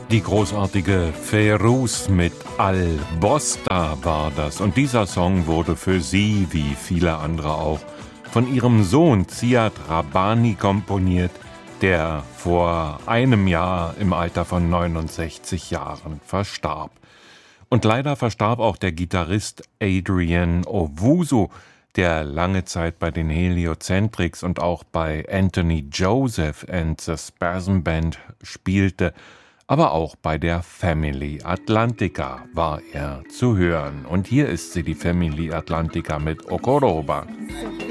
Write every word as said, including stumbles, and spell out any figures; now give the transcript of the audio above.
Die großartige Fairuz mit Al-Bosta war das. Und dieser Song wurde für sie, wie viele andere auch, von ihrem Sohn Ziad Rabbani komponiert, der vor einem Jahr im Alter von neunundsechzig Jahren verstarb. Und leider verstarb auch der Gitarrist Adrian Owusu, der lange Zeit bei den Heliocentrics und auch bei Anthony Joseph and the Spasm Band spielte. Aber auch bei der Family Atlantica war er zu hören. Und hier ist sie, die Family Atlantica mit Okoroba.